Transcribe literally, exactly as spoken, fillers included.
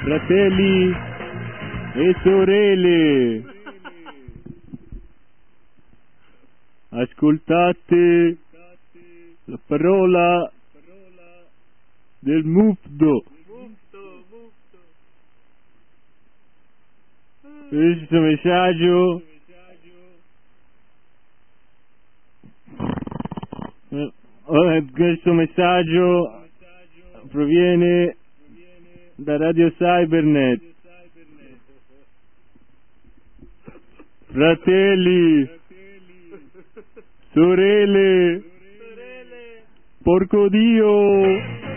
fratelli e sorelle, ascoltate la parola del Mufdo. Questo messaggio eh, questo messaggio proviene da Radio Cybernet. Fratelli, sorelle, porco Dio,